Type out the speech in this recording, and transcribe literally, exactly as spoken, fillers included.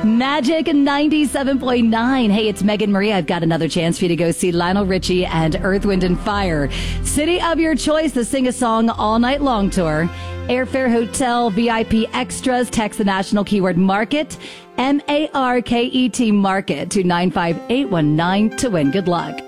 Magic ninety-seven point nine. Hey, it's Megan Marie. I've got another chance for you to go see Lionel Richie and Earth, Wind and Fire. City of your choice, the Sing a Song All Night Long tour. Airfare, hotel, V I P extras. Text the national keyword market, M A R K E T market to nine five eight one nine to win. Good luck.